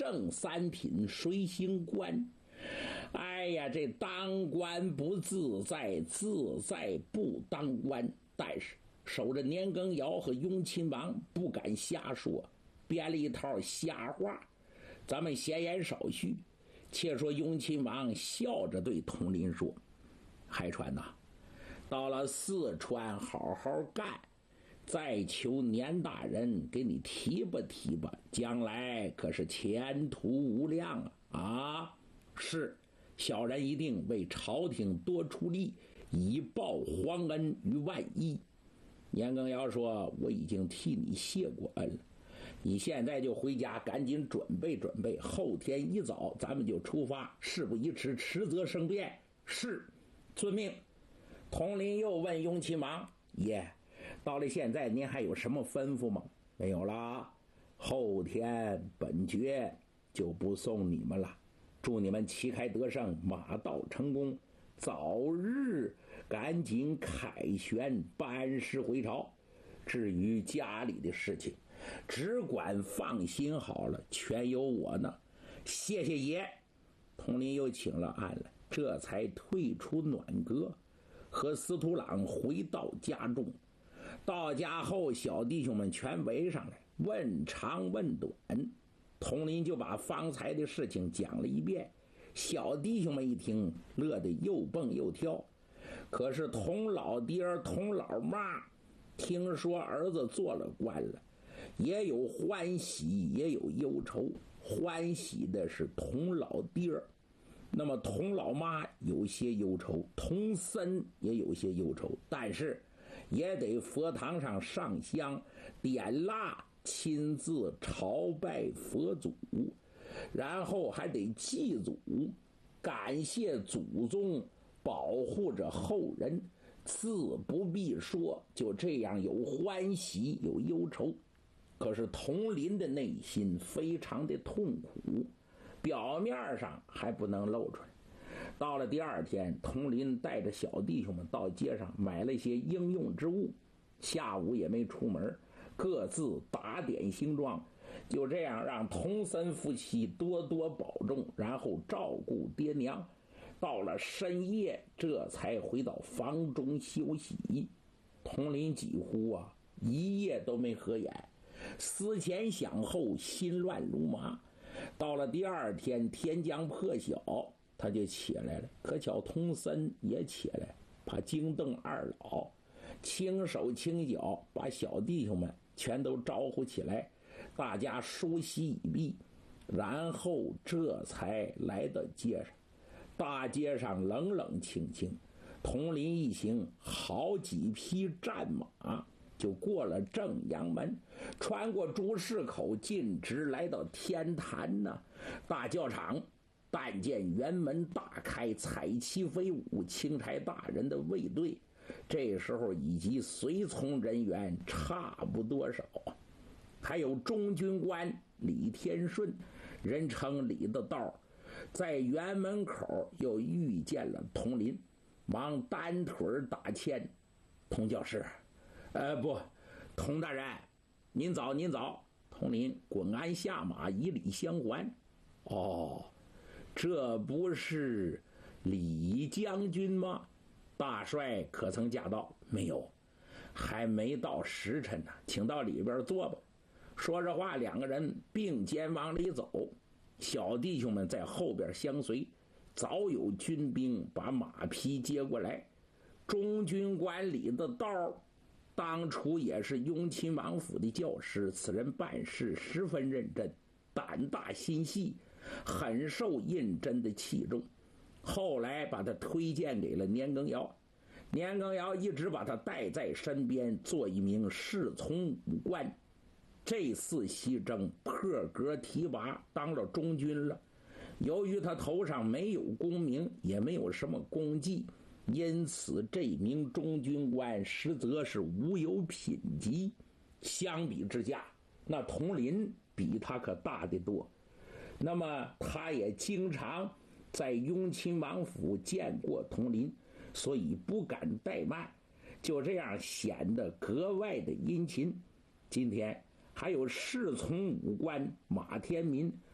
正三品随行官。哎呀，这当官不自在，自在不当官。但是守着年羹尧和雍亲王不敢瞎说，编了一套瞎话。咱们闲言少叙，且说雍亲王笑着对统领说：海川呐，到了四川好好干，再求年大人给你提拔提拔，将来可是前途无量啊！是，小人一定为朝廷多出力，以报皇恩于万一。年羹尧说：我已经替你谢过恩了，你现在就回家赶紧准备准备，后天一早咱们就出发，事不宜迟，迟则生变。是，遵命。统领又问雍亲王：爷，到了现在您还有什么吩咐吗？没有啦，后天本爵就不送你们了，祝你们旗开得胜，马到成功，早日赶紧凯旋班师回朝。至于家里的事情，只管放心好了，全由我呢。谢谢爷。统领又请了安了，这才退出暖阁，和司徒朗回到家中。到家后，小弟兄们全围上来，问长问短，统领就把方才的事情讲了一遍。小弟兄们一听，乐得又蹦又跳。可是童老爹童老妈听说儿子做了官了，也有欢喜也有忧愁。欢喜的是童老爹，那么童老妈有些忧愁，童森也有些忧愁，但是也得佛堂上上香点蜡，亲自朝拜佛祖，然后还得祭祖，感谢祖宗保护着后人。自不必说，就这样有欢喜有忧愁。可是统领的内心非常的痛苦，表面上还不能露出来。到了第二天，统领带着小弟兄们到街上买了一些应用之物，下午也没出门，各自打点行装，就这样让童森夫妻多多保重，然后照顾爹娘。到了深夜，这才回到房中休息。统领几乎一夜都没合眼，思前想后，心乱如麻。到了第二天天将破晓，他就起来了。可巧童森也起来，怕惊动二老，轻手轻脚把小弟兄们全都招呼起来，大家梳洗已毕，然后这才来到街上。大街上冷冷清清，统领一行好几匹战马就过了正阳门，穿过朱市口，径直来到天坛大教场。但见辕门大开，彩旗飞舞，钦差大人的卫队这时候以及随从人员差不多少，还有中军官李天顺，人称李的道，在辕门口又遇见了统领，忙单腿打签：童教师，不，童大人，您早您早。统领滚鞍下马，以礼相还。哦，这不是李将军吗？大帅可曾驾到？没有，还没到时辰呢，请到里边坐吧。说着话，两个人并肩往里走，小弟兄们在后边相随。早有军兵把马匹接过来。中军官里的道当初也是雍亲王府的教师，此人办事十分认真，胆大心细，很受胤禛的器重。后来把他推荐给了年羹尧，年羹尧一直把他带在身边，做一名侍从武官。这次西征破格提拔，当了中军了。由于他头上没有功名，也没有什么功绩，因此这名中军官实则是无有品级。相比之下，那统领比他可大得多。那么他也经常在雍亲王府见过统领，所以不敢怠慢，就这样显得格外的殷勤。今天还有侍从武官马天民